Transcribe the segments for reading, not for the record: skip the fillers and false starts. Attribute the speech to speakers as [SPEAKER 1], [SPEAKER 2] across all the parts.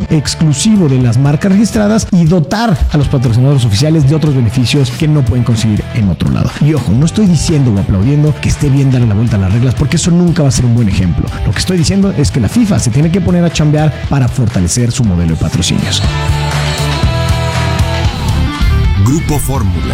[SPEAKER 1] exclusivo de las marcas registradas y dotar a los patrocinadores oficiales de otros beneficios que no pueden conseguir en otro lado. Y ojo, no estoy diciendo o aplaudiendo que esté bien darle la vuelta a las reglas, porque eso nunca va a ser un buen ejemplo. Lo que estoy diciendo es que la FIFA se tiene que poner a chambear para fortalecer su modelo de patrocinios.
[SPEAKER 2] Grupo Fórmula.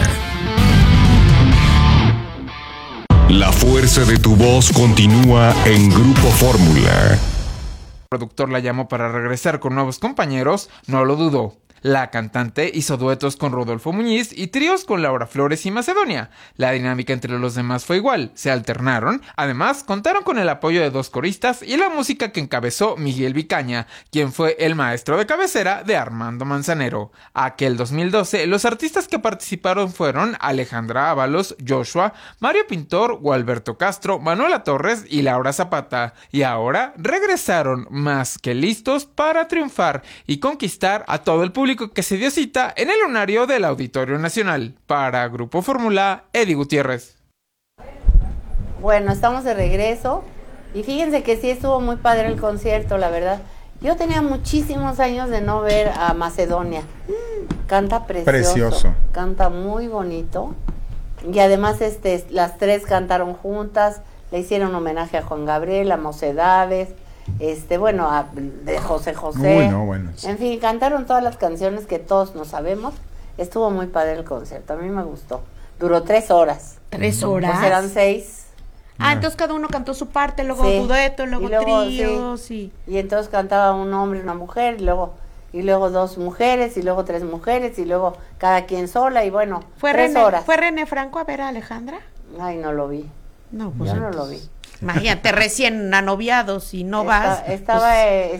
[SPEAKER 2] La fuerza de tu voz continúa en Grupo Fórmula.
[SPEAKER 3] El productor la llamó para regresar con nuevos compañeros, no lo dudó. La cantante hizo duetos con Rodolfo Muñiz y tríos con Laura Flores y Macedonia. La dinámica entre los demás fue igual, se alternaron. Además, contaron con el apoyo de 2 coristas y la música que encabezó Miguel Vicaña, quien fue el maestro de cabecera de Armando Manzanero. Aquel 2012, los artistas que participaron fueron Alejandra Ábalos, Joshua, Mario Pintor, Gualberto Castro, Manuela Torres y Laura Zapata. Y ahora regresaron más que listos para triunfar y conquistar a todo el público que se dio cita en el lunario del Auditorio Nacional. Para Grupo Fórmula, Eddie Gutiérrez.
[SPEAKER 4] Bueno, estamos de regreso y fíjense que sí estuvo muy padre el concierto, la verdad. Yo tenía muchísimos años de no ver a Macedonia. Canta precioso. Canta muy bonito. Y además las 3 cantaron juntas, le hicieron homenaje a Juan Gabriel, a Mocedades, de José José.
[SPEAKER 5] Uy, no, bueno.
[SPEAKER 4] En fin, cantaron todas las canciones que todos nos sabemos. Estuvo muy padre el concierto, a mí me gustó. Duró 3 horas.
[SPEAKER 6] ¿3 horas?
[SPEAKER 4] Pues eran 6.
[SPEAKER 6] Entonces cada uno cantó su parte, luego dueto, luego tríos. Sí. Y
[SPEAKER 4] entonces cantaba un hombre y una mujer, y luego 2 mujeres, y luego 3 mujeres, y luego cada quien sola, y bueno, 3 horas.
[SPEAKER 6] ¿Fue René Franco a ver a Alejandra?
[SPEAKER 4] Ay, no lo vi.
[SPEAKER 6] No, pues
[SPEAKER 4] yo no lo vi.
[SPEAKER 6] Imagínate, recién anoviados y no vas.
[SPEAKER 4] Estaba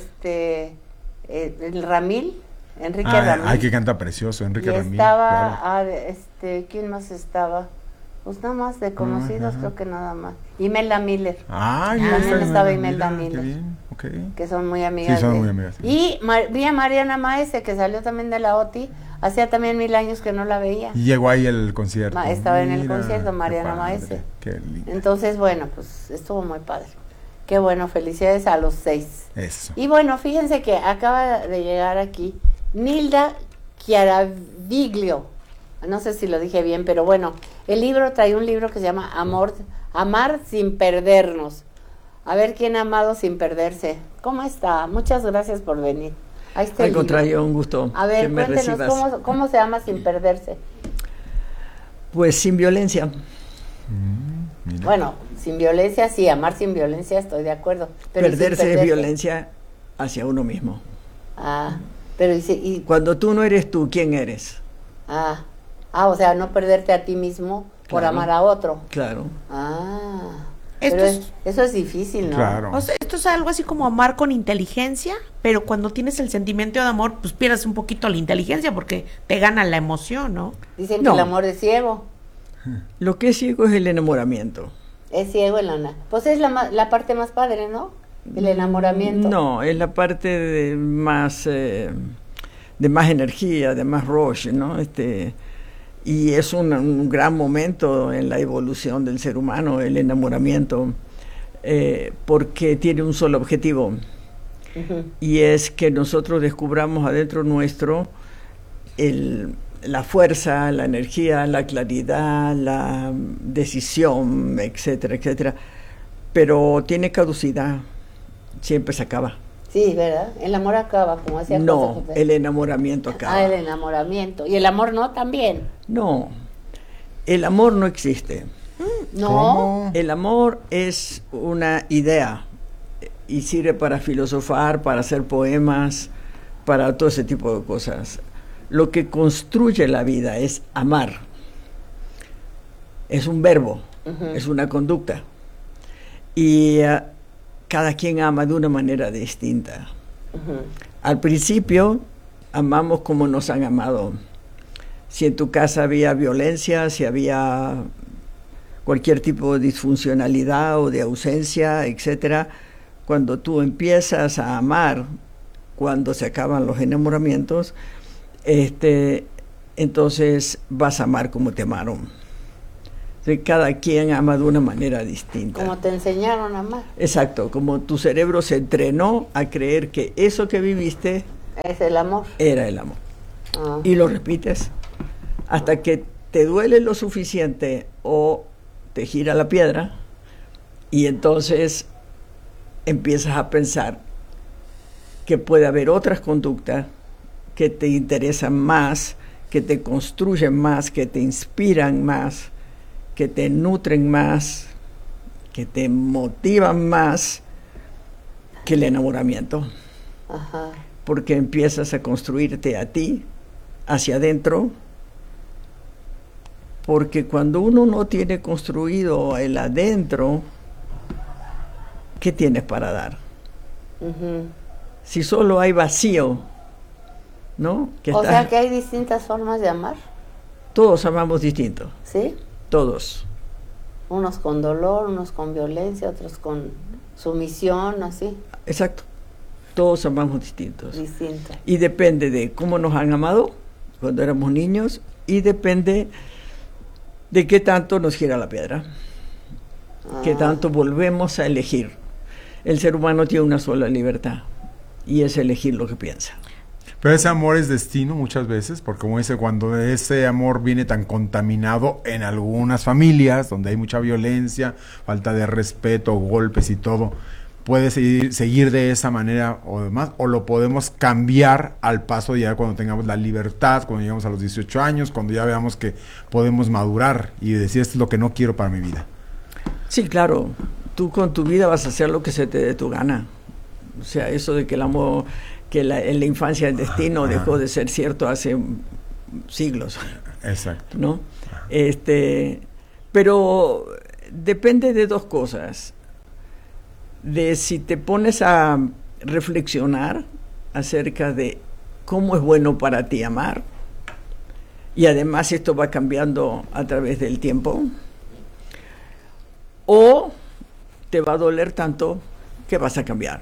[SPEAKER 4] el Ramil, Enrique Ramil.
[SPEAKER 5] Ay, que canta precioso, Enrique Ramil.
[SPEAKER 4] Estaba, claro. ¿Quién más estaba? Pues nada más de conocidos, creo que nada más. Imelda Miller. También estaba Imelda Miller. Qué bien, okay. Que son muy amigas.
[SPEAKER 5] Sí, son muy amigas.
[SPEAKER 4] Y vi a Mariana Maese, que salió también de la OTI. Hacía también 1000 años que no la veía.
[SPEAKER 5] Y llegó ahí el concierto.
[SPEAKER 4] Estaba en el concierto, Mariana Maese.
[SPEAKER 5] Qué lindo.
[SPEAKER 4] Entonces, bueno, pues estuvo muy padre. Qué bueno, felicidades a los 6.
[SPEAKER 5] Eso.
[SPEAKER 4] Y bueno, fíjense que acaba de llegar aquí Nilda Chiaraviglio. No sé si lo dije bien, pero bueno, el libro trae un libro que se llama Amar sin perdernos. A ver quién ha amado sin perderse. ¿Cómo está? Muchas gracias por venir. Ahí está.
[SPEAKER 7] Al contrario, un gusto.
[SPEAKER 4] A ver, cuéntenos cómo se ama sin perderse.
[SPEAKER 7] Pues sin violencia.
[SPEAKER 4] Bueno, sin violencia sí, amar sin violencia estoy de acuerdo. Pero
[SPEAKER 7] perderse es violencia hacia uno mismo.
[SPEAKER 4] Pero
[SPEAKER 7] cuando tú no eres tú, ¿quién eres?
[SPEAKER 4] O sea, no perderte a ti mismo por amar a otro.
[SPEAKER 7] Claro.
[SPEAKER 4] Eso es difícil, ¿no?
[SPEAKER 5] Claro.
[SPEAKER 6] O sea, esto es algo así como amar con inteligencia, pero cuando tienes el sentimiento de amor, pues pierdes un poquito la inteligencia porque te gana la emoción, ¿no?
[SPEAKER 4] Dicen que el amor es ciego.
[SPEAKER 7] Lo que es ciego es el enamoramiento.
[SPEAKER 4] Es ciego pues es la parte más padre, ¿no? El enamoramiento.
[SPEAKER 7] No, es la parte de más energía, de más rush, ¿no? Y es un gran momento en la evolución del ser humano, el enamoramiento, porque tiene un solo objetivo, y es que nosotros descubramos adentro nuestro la fuerza, la energía, la claridad, la decisión, etcétera, etcétera. Pero tiene caducidad, siempre se acaba.
[SPEAKER 4] Sí, ¿verdad? El amor acaba, como decía José
[SPEAKER 7] José. El enamoramiento acaba.
[SPEAKER 4] El enamoramiento. ¿Y el amor no también?
[SPEAKER 7] No, el amor no existe.
[SPEAKER 4] ¿No?
[SPEAKER 5] ¿Cómo?
[SPEAKER 7] El amor es una idea y sirve para filosofar, para hacer poemas, para todo ese tipo de cosas. Lo que construye la vida es amar. Es un verbo, es una conducta. Y cada quien ama de una manera distinta. Al principio amamos como nos han amado. Si en tu casa había violencia, si había cualquier tipo de disfuncionalidad o de ausencia, etcétera, cuando tú empiezas a amar, cuando se acaban los enamoramientos, entonces vas a amar como te amaron. Cada quien ama de una manera distinta.
[SPEAKER 4] Como te enseñaron a amar.
[SPEAKER 7] Exacto, como tu cerebro se entrenó a creer que eso que viviste
[SPEAKER 4] Es el amor.
[SPEAKER 7] Era el amor.
[SPEAKER 4] Ah.
[SPEAKER 7] Y lo repites hasta que te duele lo suficiente o te gira la piedra y entonces empiezas a pensar que puede haber otras conductas que te interesan más, que te construyen más, que te inspiran más, que te nutren más, que te motivan más que el enamoramiento.
[SPEAKER 4] Ajá.
[SPEAKER 7] Porque empiezas a construirte a ti, hacia adentro, porque cuando uno no tiene construido el adentro, ¿qué tienes para dar?
[SPEAKER 4] Ujú.
[SPEAKER 7] Si solo hay vacío, ¿no?
[SPEAKER 4] O sea que hay distintas formas de amar,
[SPEAKER 7] Todos amamos distinto,
[SPEAKER 4] ¿sí?
[SPEAKER 7] todos.
[SPEAKER 4] Unos con dolor, unos con violencia, otros con sumisión, así,
[SPEAKER 7] Exacto. Todos amamos distintos.
[SPEAKER 4] distinto.
[SPEAKER 7] Y depende de cómo nos han amado cuando éramos niños y depende de qué tanto nos gira la piedra, qué tanto volvemos a elegir. El ser humano tiene una sola libertad y es elegir lo que piensa.
[SPEAKER 5] Pero ese amor es destino muchas veces, porque como dice, cuando ese amor viene tan contaminado en algunas familias, donde hay mucha violencia, falta de respeto, golpes y todo, puede seguir de esa manera o demás, o lo podemos cambiar al paso ya cuando tengamos la libertad, cuando llegamos a los 18 años, cuando ya veamos que podemos madurar y decir esto es lo que no quiero para mi vida.
[SPEAKER 7] Sí, claro, tú con tu vida vas a hacer lo que se te dé tu gana. O sea, eso de que el amor, en la infancia el destino dejó de ser cierto hace siglos.
[SPEAKER 5] Exacto.
[SPEAKER 7] ¿No? Pero depende de dos cosas. De si te pones a reflexionar acerca de cómo es bueno para ti amar, y además esto va cambiando a través del tiempo, o te va a doler tanto que vas a cambiar.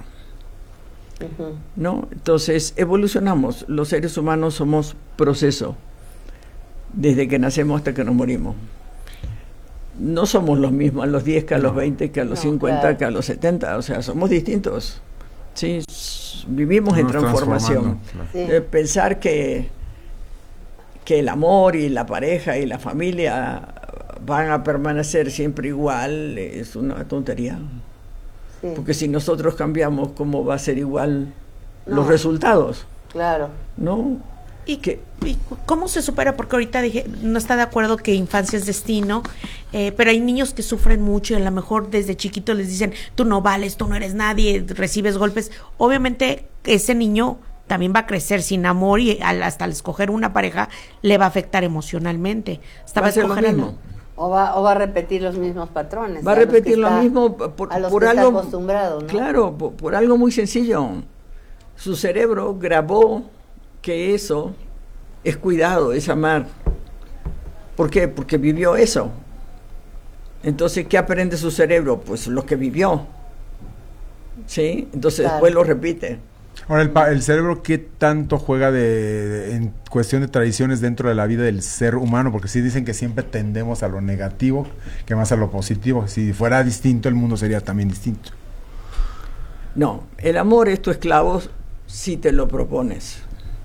[SPEAKER 7] ¿No? Entonces evolucionamos. Los seres humanos somos proceso desde que nacemos hasta que nos morimos. No somos los mismos a los 10 que a los 20, que a los 50, claro, que a los 70, o sea, somos distintos. Sí, vivimos en transformación.
[SPEAKER 5] Claro.
[SPEAKER 4] Sí.
[SPEAKER 7] Pensar que el amor y la pareja y la familia van a permanecer siempre igual es una tontería.
[SPEAKER 4] Sí.
[SPEAKER 7] Porque si nosotros cambiamos, ¿cómo va a ser igual los
[SPEAKER 4] No.
[SPEAKER 7] resultados?
[SPEAKER 4] Claro.
[SPEAKER 7] ¿No?
[SPEAKER 6] ¿Y cómo se supera? Porque ahorita dije, no está de acuerdo que infancia es destino, pero hay niños que sufren mucho y a lo mejor desde chiquitos les dicen, tú no vales, tú no eres nadie, recibes golpes. Obviamente ese niño también va a crecer sin amor y hasta al escoger una pareja le va a afectar emocionalmente. Hasta
[SPEAKER 7] Va a ser lo mismo.
[SPEAKER 4] O va a repetir los mismos patrones.
[SPEAKER 7] Va a repetir lo mismo por
[SPEAKER 4] está
[SPEAKER 7] algo
[SPEAKER 4] acostumbrado, ¿no?
[SPEAKER 7] Claro, por algo muy sencillo. Su cerebro grabó que eso es cuidado, es amar. ¿Por qué? Porque vivió eso. Entonces, ¿qué aprende su cerebro? Pues lo que vivió. ¿Sí? Entonces
[SPEAKER 4] Claro.
[SPEAKER 7] después lo repite.
[SPEAKER 5] Ahora, el cerebro, ¿qué tanto juega en cuestión de tradiciones dentro de la vida del ser humano? Porque sí dicen que siempre tendemos a lo negativo que más a lo positivo. Si fuera distinto, el mundo sería también distinto.
[SPEAKER 7] No, el amor es tu esclavo si te lo propones.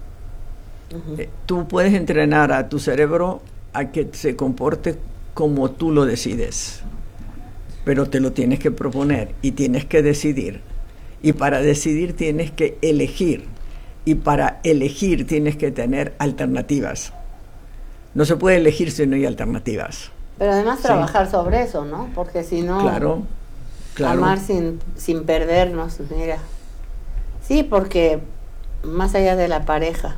[SPEAKER 7] Tú puedes entrenar a tu cerebro a que se comporte como tú lo decides, pero te lo tienes que proponer y tienes que decidir. Y para decidir tienes que elegir. Y para elegir tienes que tener alternativas. No se puede elegir si no hay alternativas.
[SPEAKER 4] Pero además
[SPEAKER 7] Sí.
[SPEAKER 4] trabajar sobre eso, ¿no? Porque si no,
[SPEAKER 7] Claro.
[SPEAKER 4] amar sin perdernos, mira. Sí, porque más allá de la pareja.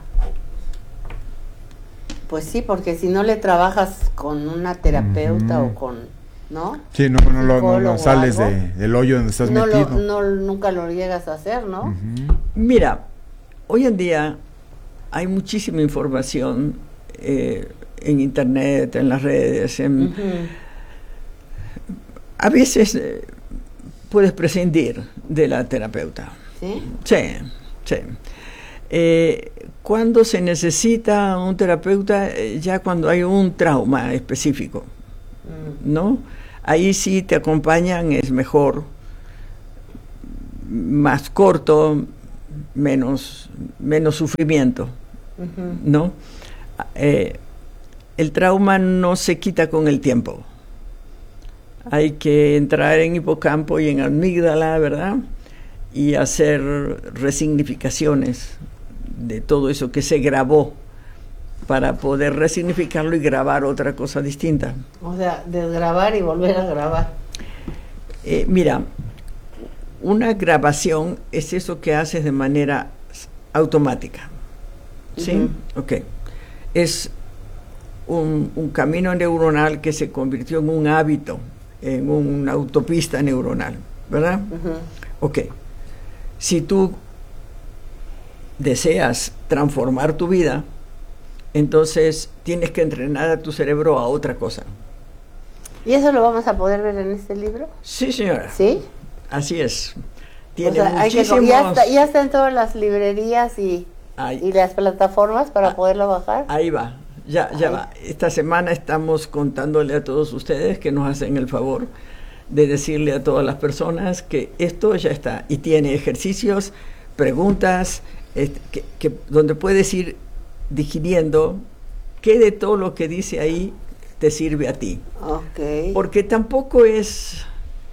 [SPEAKER 4] Pues sí, porque si no le trabajas con una terapeuta o con, ¿no?
[SPEAKER 5] Sí, no
[SPEAKER 4] Psicólogo
[SPEAKER 5] sales
[SPEAKER 4] o algo,
[SPEAKER 5] del hoyo donde estás
[SPEAKER 4] no
[SPEAKER 5] metido.
[SPEAKER 4] nunca lo llegas a hacer, ¿no?
[SPEAKER 7] Mira, hoy en día hay muchísima información en internet, en las redes. A veces puedes prescindir de la terapeuta.
[SPEAKER 4] ¿Sí?
[SPEAKER 7] Sí, sí. Cuando se necesita un terapeuta, ya cuando hay un trauma específico, ¿no? Ahí sí te acompañan, es mejor, más corto, menos sufrimiento, ¿no? El trauma no se quita con el tiempo. Hay que entrar en hipocampo y en amígdala, ¿verdad? Y hacer resignificaciones de todo eso que se grabó para poder resignificarlo y grabar otra cosa distinta.
[SPEAKER 4] O sea, desgrabar y volver a grabar.
[SPEAKER 7] Mira, una grabación es eso que haces de manera automática. ¿Sí? Ok. Es un camino neuronal que se convirtió en un hábito, en una autopista neuronal, ¿verdad? Ok. Si tú deseas transformar tu vida, entonces tienes que entrenar a tu cerebro a otra cosa.
[SPEAKER 4] ¿Y eso lo vamos a poder ver en este libro?
[SPEAKER 7] Sí, señora.
[SPEAKER 4] ¿Sí?
[SPEAKER 7] Así es.
[SPEAKER 4] Tiene muchísimos... ya está en todas las librerías y las plataformas para poderlo bajar.
[SPEAKER 7] Ahí va. Ya va. Esta semana estamos contándole a todos ustedes que nos hacen el favor de decirle a todas las personas que esto ya está y tiene ejercicios, preguntas, donde puedes ir digiriendo qué de todo lo que dice ahí te sirve a ti.
[SPEAKER 4] Okay.
[SPEAKER 7] Porque tampoco es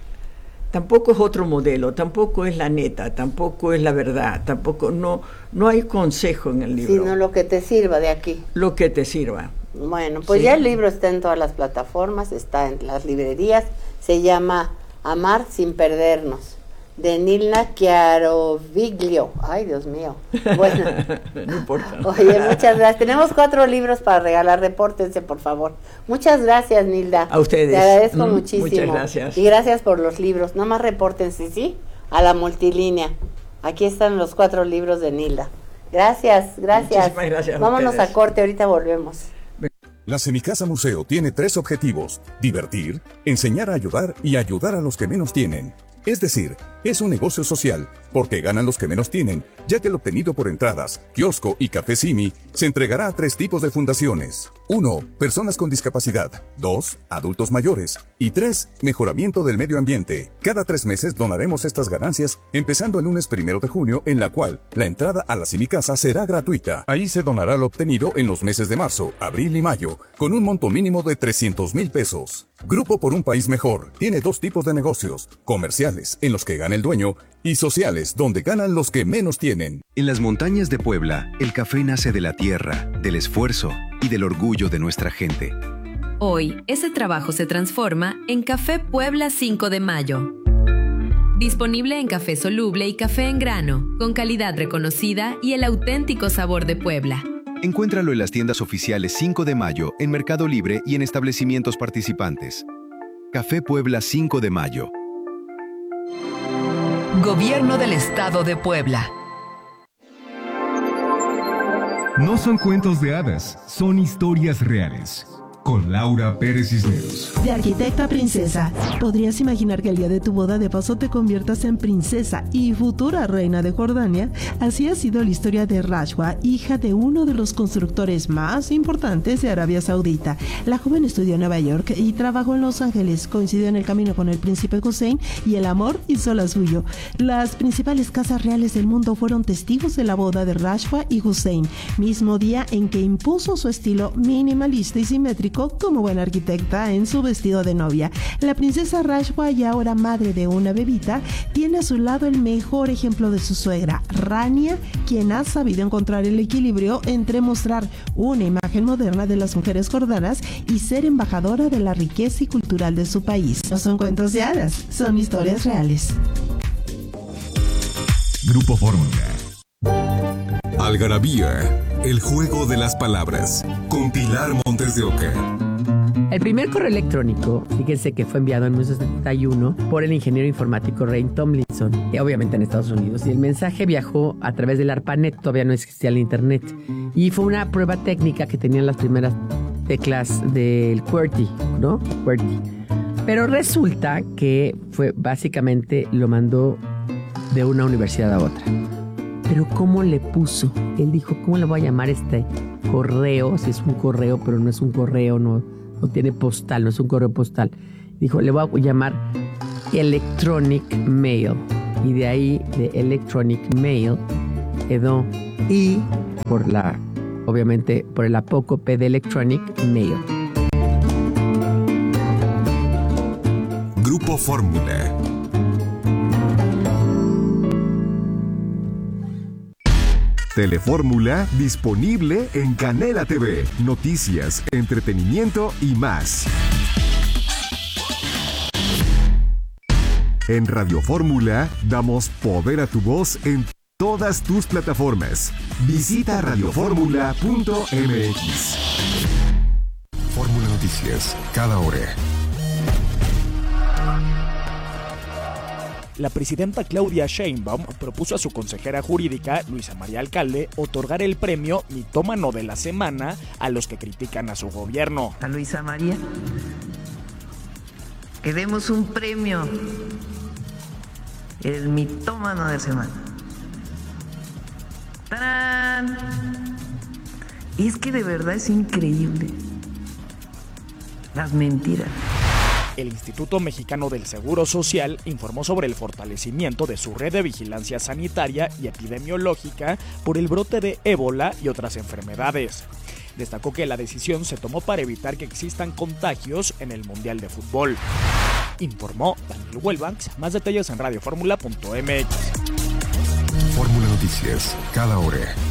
[SPEAKER 7] otro modelo, tampoco es la neta, tampoco es la verdad, tampoco no hay consejo en el libro.
[SPEAKER 4] Sino lo que te sirva de aquí.
[SPEAKER 7] Lo que te sirva.
[SPEAKER 4] Bueno, pues ya el libro está en todas las plataformas, está en las librerías, se llama Amar sin perdernos, de Nilda Chiaroviglio. Ay, Dios mío. Bueno,
[SPEAKER 7] no importa.
[SPEAKER 4] Oye, muchas gracias. Tenemos 4 libros para regalar, repórtense, por favor. Muchas gracias, Nilda.
[SPEAKER 7] A ustedes.
[SPEAKER 4] Te agradezco muchísimo.
[SPEAKER 7] Muchas gracias.
[SPEAKER 4] Y gracias por los libros. Nada más repórtense, ¿sí? A la multilínea. Aquí están los 4 libros de Nilda. Gracias.
[SPEAKER 7] Muchísimas gracias.
[SPEAKER 4] Vámonos a corte, ahorita volvemos.
[SPEAKER 2] La Semicasa Museo tiene 3 objetivos: divertir, enseñar a ayudar y ayudar a los que menos tienen. Es decir, es un negocio social, porque ganan los que menos tienen, ya que el obtenido por entradas, kiosco y café Simi se entregará a 3 tipos de fundaciones. 1. Personas con discapacidad. 2. Adultos mayores. Y 3. Mejoramiento del medio ambiente. Cada 3 meses donaremos estas ganancias, empezando el lunes 1 de junio, en la cual la entrada a la Semicasa será gratuita. Ahí se donará lo obtenido en los meses de marzo, abril y mayo, con un monto mínimo de 300,000 pesos. Grupo por un País Mejor tiene 2 tipos de negocios: comerciales, en los que gana el dueño, y sociales, donde ganan los que menos tienen.
[SPEAKER 8] En las montañas de Puebla, el café nace de la tierra, del esfuerzo y del orgullo de nuestra gente.
[SPEAKER 9] Hoy, ese trabajo se transforma en Café Puebla 5 de Mayo. Disponible en café soluble y café en grano, con calidad reconocida y el auténtico sabor de Puebla.
[SPEAKER 8] Encuéntralo en las tiendas oficiales 5 de Mayo, en Mercado Libre y en establecimientos participantes. Café Puebla 5 de Mayo.
[SPEAKER 10] Gobierno del Estado de Puebla.
[SPEAKER 11] No son cuentos de hadas, son historias reales. Con Laura Pérez Cisneros.
[SPEAKER 12] De arquitecta a princesa, ¿podrías imaginar que el día de tu boda de paso te conviertas en princesa y futura reina de Jordania? Así ha sido la historia de Rashwa, hija de uno de los constructores más importantes de Arabia Saudita. La joven estudió en Nueva York y trabajó en Los Ángeles. Coincidió en el camino con el príncipe Hussein y el amor hizo la suyo. Las principales casas reales del mundo fueron testigos de la boda de Rashwa y Hussein, mismo día en que impuso su estilo minimalista y simétrico como buena arquitecta en su vestido de novia. La princesa Rashwa, y ahora madre de una bebita, tiene a su lado el mejor ejemplo de su suegra, Rania, quien ha sabido encontrar el equilibrio entre mostrar una imagen moderna de las mujeres jordanas y ser embajadora de la riqueza y cultural de su país. No son cuentos de hadas, son historias reales.
[SPEAKER 2] Grupo Fórmula. Algarabía, el juego de las palabras, con Pilar Montes de Oca.
[SPEAKER 13] El primer correo electrónico, fíjense que fue enviado en 1971 por el ingeniero informático Ray Tomlinson, obviamente en Estados Unidos, y el mensaje viajó a través del ARPANET, todavía no existía el internet, y fue una prueba técnica que tenían las primeras teclas del QWERTY, ¿no? QWERTY. Pero resulta que fue básicamente lo mandó de una universidad a otra. Pero ¿cómo le puso? Él dijo, ¿cómo le voy a llamar este correo? Si es un correo, pero no es un correo, no tiene postal, no es un correo postal. Dijo, le voy a llamar Electronic Mail. Y de ahí, de Electronic Mail, Edo y obviamente por el apócope de Electronic Mail.
[SPEAKER 14] Grupo Fórmula. Telefórmula disponible en Canela TV. Noticias, entretenimiento y más. En Radio Fórmula damos poder a tu voz en todas tus plataformas. Visita radioformula.mx. Fórmula Noticias, cada hora.
[SPEAKER 15] La presidenta Claudia Sheinbaum propuso a su consejera jurídica, Luisa María Alcalde, otorgar el premio Mitómano de la Semana a los que critican a su gobierno.
[SPEAKER 16] A Luisa María, que demos un premio, el Mitómano de la Semana. ¡Tarán! Y es que de verdad es increíble las mentiras.
[SPEAKER 15] El Instituto Mexicano del Seguro Social informó sobre el fortalecimiento de su red de vigilancia sanitaria y epidemiológica por el brote de ébola y otras enfermedades. Destacó que la decisión se tomó para evitar que existan contagios en el Mundial de Fútbol. Informó Daniel Huelbanks. Más detalles en radioformula.mx.
[SPEAKER 14] Fórmula Noticias, cada hora.